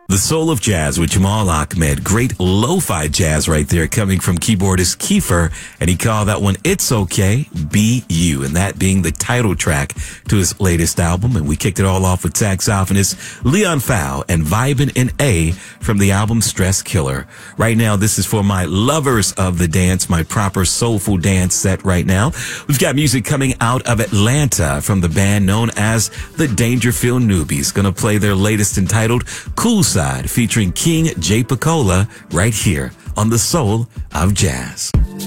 The Soul of Jazz with Jamal Ahmed. Great lo-fi jazz right there coming from keyboardist Kiefer, and he called that one It's Okay, Be You, and that being the title track to his latest album. And we kicked it all off with saxophonist Leon Fowle and Vibin' in A from the album Stress Killer. Right now, this is for my lovers of the dance, my proper soulful dance set right now. We've got music coming out of Atlanta from the band known as the Dangerfield Newbies. Gonna play their latest entitled Cool Side, featuring King Jay Picola right here on The Soul of Jazz.